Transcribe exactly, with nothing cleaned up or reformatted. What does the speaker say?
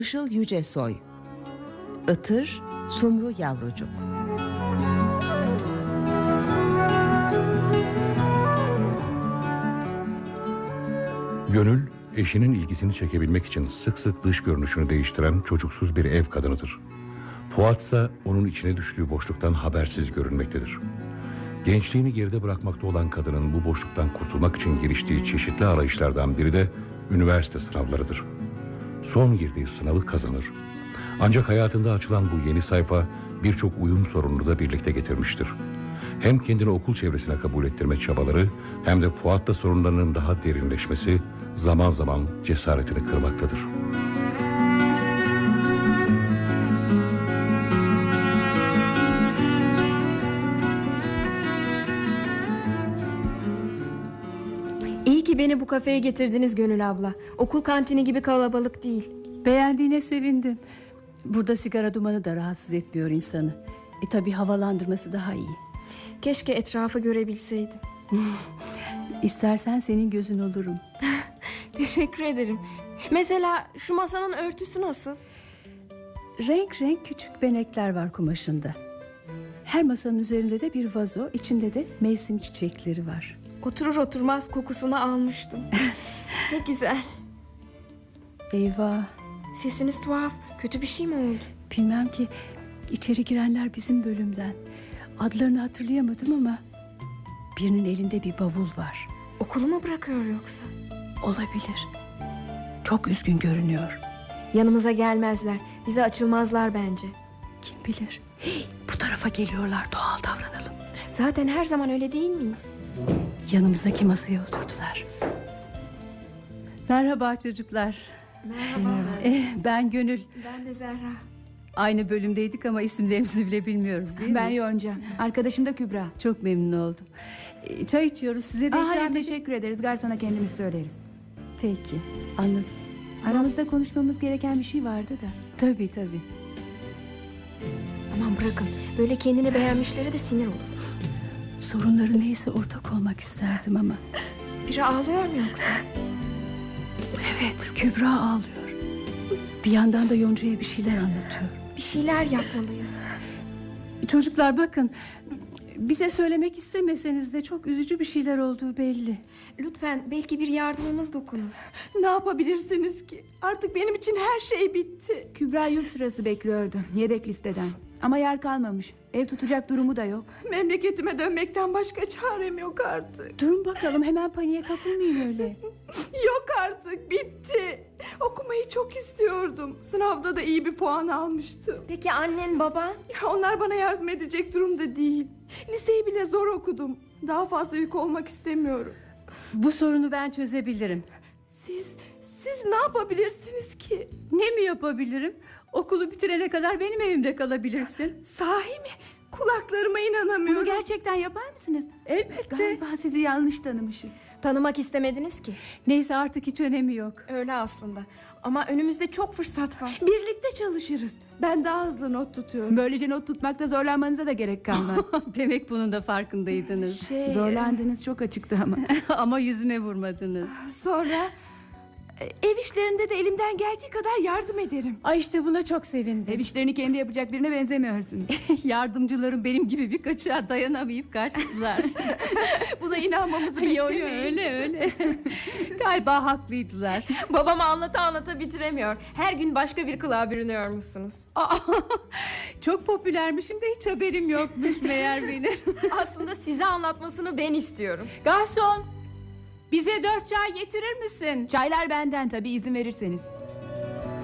Işıl Yücesoy, Itır Sumru Yavrucuk. Gönül, eşinin ilgisini çekebilmek için sık sık dış görünüşünü değiştiren çocuksuz bir ev kadınıdır. Fuatsa onun içine düştüğü boşluktan habersiz görünmektedir. Gençliğini geride bırakmakta olan kadının bu boşluktan kurtulmak için giriştiği çeşitli arayışlardan biri de üniversite sınavlarıdır. Son girdiği sınavı kazanır. Ancak hayatında açılan bu yeni sayfa birçok uyum sorununu da birlikte getirmiştir. Hem kendini okul çevresine kabul ettirme çabaları hem de Fuat'ta sorunlarının daha derinleşmesi zaman zaman cesaretini kırmaktadır. İyi ki beni bu kafeye getirdiniz Gönül abla. Okul kantini gibi kalabalık değil. Beğendiğine sevindim. Burada sigara dumanı da rahatsız etmiyor insanı. E tabi havalandırması daha iyi. Keşke etrafı görebilseydim. İstersen senin gözün olurum. Teşekkür ederim. Mesela şu masanın örtüsü nasıl? Renk renk küçük benekler var kumaşında. Her masanın üzerinde de bir vazo, içinde de mevsim çiçekleri var. Oturur oturmaz kokusunu almıştım. Ne güzel. Eyvah. Sesiniz tuhaf. Kötü bir şey mi oldu? Bilmem ki, içeri girenler bizim bölümden. Adlarını hatırlayamadım ama birinin elinde bir bavul var. Okulu mu bırakıyor yoksa? Olabilir. Çok üzgün görünüyor. Yanımıza gelmezler. Bize açılmazlar bence. Kim bilir. Hey, bu tarafa geliyorlar, doğal davranalım. Zaten her zaman öyle değil miyiz? Yanımızdaki masaya oturdular. Merhaba çocuklar. Merhaba. Ee, ben Gönül. Ben de Zerra. Aynı bölümdeydik ama isimlerimizi bile bilmiyoruz değil Ben mi? Yonca. Arkadaşım da Kübra. Çok memnun oldum. Ee, çay içiyoruz, size de Aa, ikram hayır edeyim. teşekkür ederiz. Garsona kendimiz söyleriz. Peki, anladım. Aramızda konuşmamız gereken bir şey vardı da. Tabii tabii. Aman bırakın. Böyle kendini beğenmişlere de sinir olur. Sorunları neyse ortak olmak isterdim ama. Biri ağlıyor mu yoksa? Evet, Kübra ağlıyor. Bir yandan da Yonca'ya bir şeyler anlatıyor. Bir şeyler yapmalıyız. Çocuklar bakın, bize söylemek istemeseniz de çok üzücü bir şeyler olduğu belli. Lütfen, belki bir yardımımız dokunur. Ne yapabilirsiniz ki? Artık benim için her şey bitti. Kübra yurt sırası bekliyordu. Yedek listeden. Ama yer kalmamış. Ev tutacak durumu da yok. Memleketime dönmekten başka çarem yok artık. Durun bakalım, hemen paniğe kapılmayın öyle. Yok artık, bitti. Okumayı çok istiyordum. Sınavda da iyi bir puan almıştım. Peki annen, baban? Ya onlar bana yardım edecek durumda değil. Liseyi bile zor okudum. Daha fazla yük olmak istemiyorum. Bu sorunu ben çözebilirim. Siz, siz ne yapabilirsiniz ki? Ne mi yapabilirim? Okulu bitirene kadar benim evimde kalabilirsin. Sahi mi? Kulaklarıma inanamıyorum. Bunu gerçekten yapar mısınız? Elbette. Galiba sizi yanlış tanımışız. Tanımak istemediniz ki. Neyse, artık hiç önemi yok. Öyle aslında. Ama önümüzde çok fırsat var. Birlikte çalışırız. Ben daha hızlı not tutuyorum. Böylece not tutmakta zorlanmanıza da gerek kalmaz. Demek bunun da farkındaydınız. Şey, Zorlandığınız çok açıktı ama. Ama yüzüme vurmadınız. Sonra ev işlerinde de elimden geldiği kadar yardım ederim. Ay işte buna çok sevindim. Ev işlerini kendi yapacak birine benzemiyorsunuz. Yardımcılarım benim gibi birkaçığa dayanamayıp kaçtılar. Buna inanmamızı Yo yo, beklemeyin. öyle öyle. Galiba haklıydılar. Babam anlata anlata bitiremiyor. Her gün başka bir kılığa bürünüyormuşsunuz. Aa, çok popülermişim de hiç haberim yokmuş meğer benim. Aslında size anlatmasını ben istiyorum. Garson, bize dört çay getirir misin? Çaylar benden tabii, izin verirseniz.